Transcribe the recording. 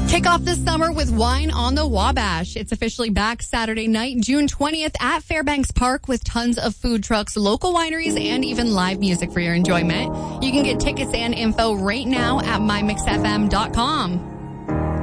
Kick off the summer with Wine on the Wabash. It's officially back Saturday night, June 20th at Fairbanks Park with tons of food trucks, local wineries, and even live music for your enjoyment. You can get tickets and info right now at mymixfm.com.